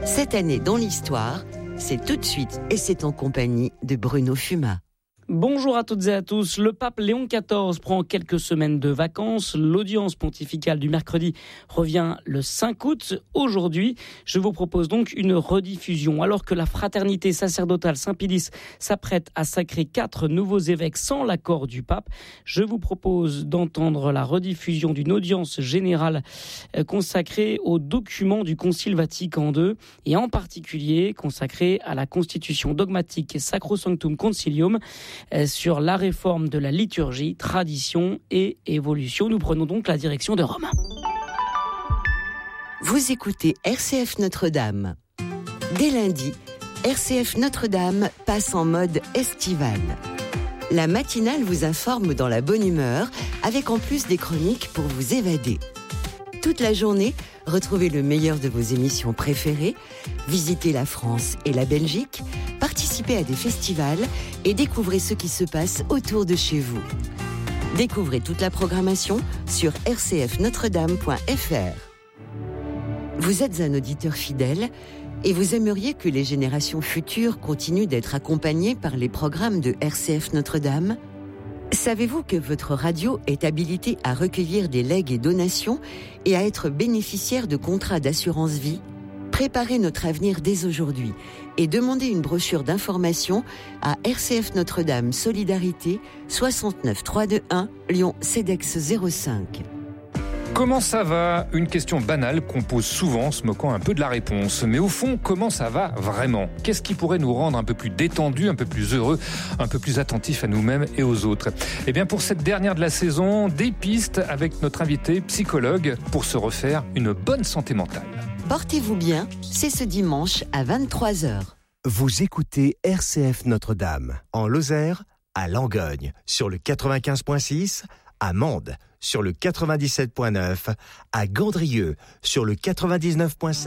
Cette année dans l'histoire, c'est tout de suite et c'est en compagnie de Bruno Fumat. Bonjour à toutes et à tous. Le pape Léon XIV prend quelques semaines de vacances. L'audience pontificale du mercredi revient le 5 août. Aujourd'hui, je vous propose donc une rediffusion. Alors que la fraternité sacerdotale Saint-Pidis s'apprête à sacrer 4 nouveaux évêques sans l'accord du pape, je vous propose d'entendre la rediffusion d'une audience générale consacrée aux documents du Concile Vatican II et en particulier consacrée à la constitution dogmatique Sacrosanctum Concilium sur la réforme de la liturgie, tradition et évolution. Nous prenons donc la direction de Rome. Vous écoutez RCF Notre-Dame. Dès lundi, RCF Notre-Dame passe en mode estival. La matinale vous informe dans la bonne humeur, avec en plus des chroniques pour vous évader. Toute la journée, retrouvez le meilleur de vos émissions préférées, visitez la France et la Belgique, participez à des festivals et découvrez ce qui se passe autour de chez vous. Découvrez toute la programmation sur rcfnotredame.fr. Vous êtes un auditeur fidèle et vous aimeriez que les générations futures continuent d'être accompagnées par les programmes de RCF Notre-Dame ? Savez-vous que votre radio est habilitée à recueillir des legs et donations et à être bénéficiaire de contrats d'assurance vie ? Préparez notre avenir dès aujourd'hui et demandez une brochure d'information à RCF Notre-Dame Solidarité 69 321 Lyon CEDEX 05. Comment ça va ? Une question banale qu'on pose souvent, se moquant un peu de la réponse. Mais au fond, comment ça va vraiment ? Qu'est-ce qui pourrait nous rendre un peu plus détendus, un peu plus heureux, un peu plus attentifs à nous-mêmes et aux autres ? Eh bien, pour cette dernière de la saison, des pistes avec notre invité psychologue pour se refaire une bonne santé mentale. Portez-vous bien, c'est ce dimanche à 23h. Vous écoutez RCF Notre-Dame, en Lozère, à Langogne, sur le 95.6, à Mende, sur le 97.9, à Gandrieux, sur le 99.7.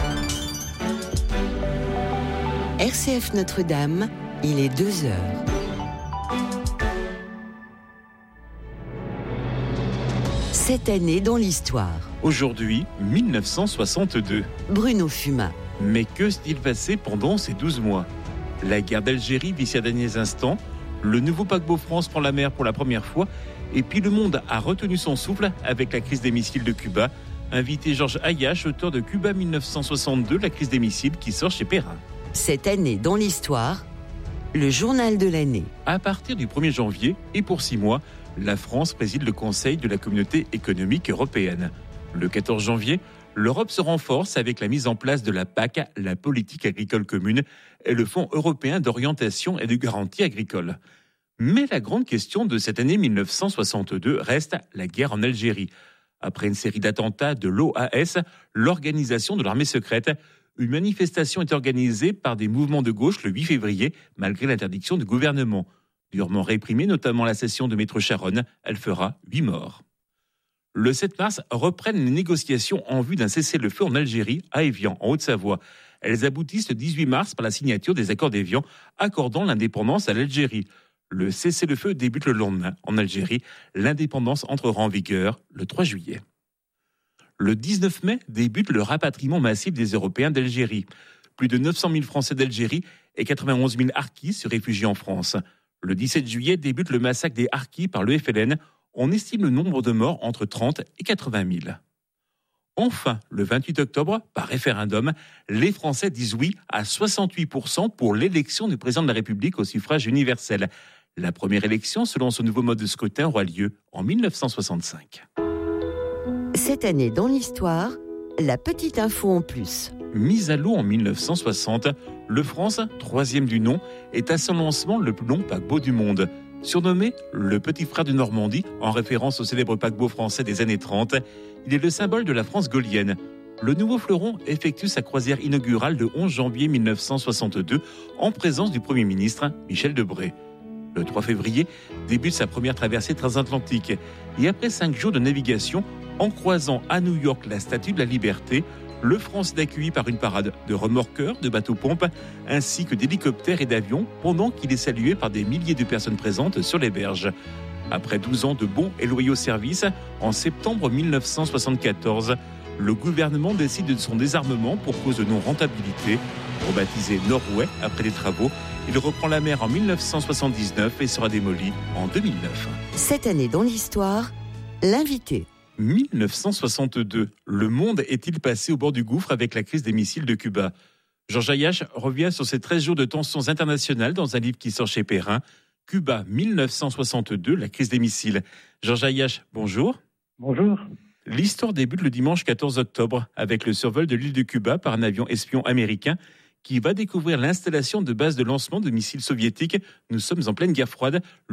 RCF Notre-Dame, il est 2h. Cette année dans l'histoire. Aujourd'hui, 1962. Bruno Fumat. Mais que s'est-il passé pendant ces 12 mois ? La guerre d'Algérie vit ses derniers instants, le nouveau paquebot France prend la mer pour la première fois, et puis le monde a retenu son souffle avec la crise des missiles de Cuba. Invité Georges Ayache, auteur de Cuba 1962, la crise des missiles, qui sort chez Perrin. Cette année dans l'histoire, le journal de l'année. À partir du 1er janvier, et pour 6 mois, la France préside le Conseil de la Communauté économique européenne. Le 14 janvier, l'Europe se renforce avec la mise en place de la PAC, la politique agricole commune, et le Fonds européen d'orientation et de garantie agricole. Mais la grande question de cette année 1962 reste la guerre en Algérie. Après une série d'attentats de l'OAS, l'organisation de l'armée secrète, une manifestation est organisée par des mouvements de gauche le 8 février, malgré l'interdiction du gouvernement. Durement réprimée, notamment la station de métro Charonne, elle fera 8 morts. Le 7 mars, reprennent les négociations en vue d'un cessez-le-feu en Algérie, à Évian, en Haute-Savoie. Elles aboutissent le 18 mars par la signature des accords d'Évian, accordant l'indépendance à l'Algérie. Le cessez-le-feu débute le lendemain. En Algérie, l'indépendance entrera en vigueur le 3 juillet. Le 19 mai débute le rapatriement massif des Européens d'Algérie. Plus de 900 000 Français d'Algérie et 91 000 Harkis se réfugient en France. Le 17 juillet débute le massacre des Harkis par le FLN. On estime le nombre de morts entre 30 et 80 000. Enfin, le 28 octobre, par référendum, les Français disent oui à 68% pour l'élection du président de la République au suffrage universel. La première élection, selon ce nouveau mode de scrutin, aura lieu en 1965. Cette année dans l'histoire, la petite info en plus. Mise à l'eau en 1960, le France, 3e du nom, est à son lancement le plus long paquebot du monde. Surnommé le petit frère de Normandie, en référence au célèbre paquebot français des années 30, il est le symbole de la France gaullienne. Le nouveau fleuron effectue sa croisière inaugurale le 11 janvier 1962 en présence du Premier ministre Michel Debré. Le 3 février débute sa première traversée transatlantique et après 5 jours de navigation, en croisant à New York la Statue de la Liberté, le France est accueilli par une parade de remorqueurs, de bateaux-pompes, ainsi que d'hélicoptères et d'avions, pendant qu'il est salué par des milliers de personnes présentes sur les berges. Après 12 ans de bons et loyaux services, en septembre 1974, le gouvernement décide de son désarmement pour cause de non-rentabilité. Rebaptisé Norway après des travaux, il reprend la mer en 1979 et sera démoli en 2009. Cette année dans l'histoire, l'invité. 1962. Le monde est-il passé au bord du gouffre avec la crise des missiles de Cuba ? Georges Ayache revient sur ces 13 jours de tensions internationales dans un livre qui sort chez Perrin. Cuba, 1962, la crise des missiles. Georges Ayache, bonjour. Bonjour. L'histoire débute le dimanche 14 octobre avec le survol de l'île de Cuba par un avion espion américain qui va découvrir l'installation de bases de lancement de missiles soviétiques. Nous sommes en pleine guerre froide.